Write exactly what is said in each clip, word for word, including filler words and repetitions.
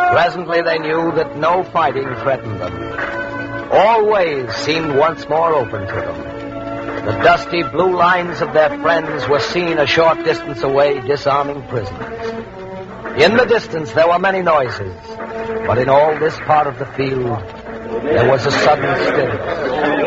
Presently they knew that no fighting threatened them. All ways seemed once more open to them. The dusty blue lines of their friends were seen a short distance away, disarming prisoners. In the distance there were many noises, but in all this part of the field there was a sudden stillness.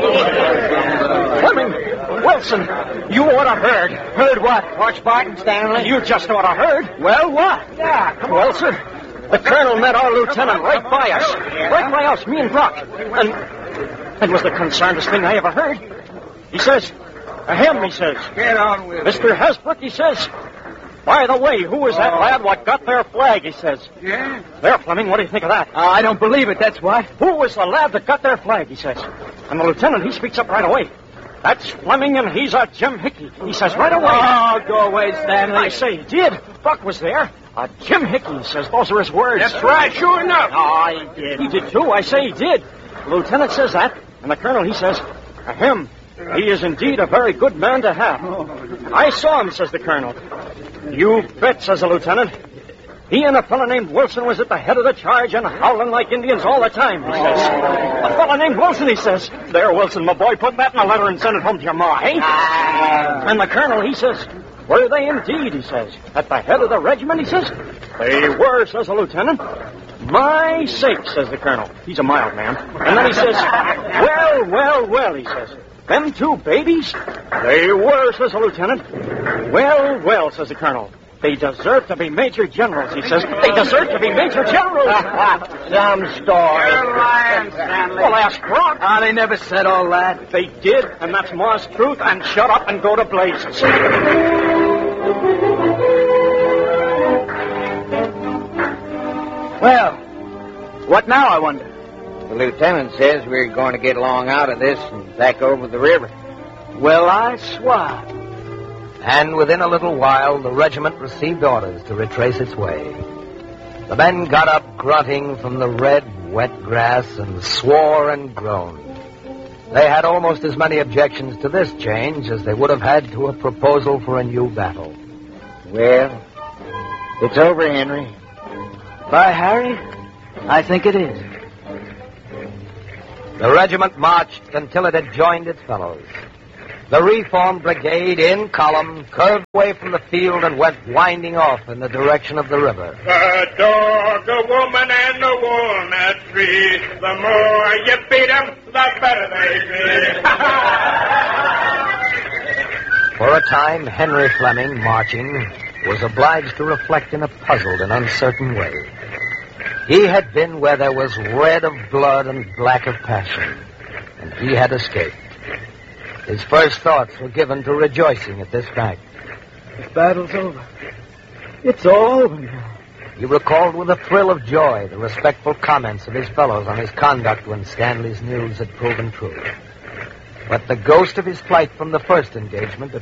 Fleming! Wilson! You ought to heard. Heard what? Watch Barton, Stanley. You just ought to heard. Well, what? Yeah, come on. Wilson, the colonel met our lieutenant right by us. Right by us, me and Brock. And it was the concernedest thing I ever heard. He says, ahem, he says. Get on with it. Mister Hasbrook, he says, by the way, who was that lad what got their flag, he says. Yeah? There, Fleming, what do you think of that? Uh, I don't believe it, that's what. Who was the lad that got their flag, he says. And the lieutenant, he speaks up right away. That's Fleming, and he's a Jim Hickey. He says right away. Oh, go away, Stanley. I say he did. Buck was there. A Jim Hickey, he says. Those are his words. That's right, sure enough. Oh, he did. He did, too. I say he did. The lieutenant says that, and the colonel, he says, ahem, he is indeed a very good man to have. Oh. I saw him, says the colonel. You bet, says the lieutenant. He and a fellow named Wilson was at the head of the charge and howling like Indians all the time, he says. A fellow named Wilson, he says. There, Wilson, my boy, put that in a letter and send it home to your ma, eh? And the colonel, he says, were they indeed, he says. At the head of the regiment, he says. They were, says the lieutenant. My sake, says the colonel. He's a mild man. And then he says, well, well, well, he says. Them two babies? They were, says the lieutenant. Well, well, says the colonel. They deserve to be major generals, he says. They deserve to be major generals. Some story. You're lying, Stanley. Well, ask Brock. Ah, they never said all that. They did, and that's Ma's truth, and shut up and go to blazes. Well, what now, I wonder? The lieutenant says we're going to get along out of this and back over the river. Well, I swear. And within a little while, the regiment received orders to retrace its way. The men got up grunting from the red, wet grass and swore and groaned. They had almost as many objections to this change as they would have had to a proposal for a new battle. Well, it's over, Henry. By Harry, I think it is. The regiment marched until it had joined its fellows. The reformed brigade, in column, curved away from the field and went winding off in the direction of the river. A dog, a woman, and a walnut tree. The more you beat them, the better they be. For a time, Henry Fleming, marching, was obliged to reflect in a puzzled and uncertain way. He had been where there was red of blood and black of passion, and he had escaped. His first thoughts were given to rejoicing at this fact. The battle's over. It's all over now. He recalled with a thrill of joy the respectful comments of his fellows on his conduct when Stanley's news had proven true. But the ghost of his flight from the first engagement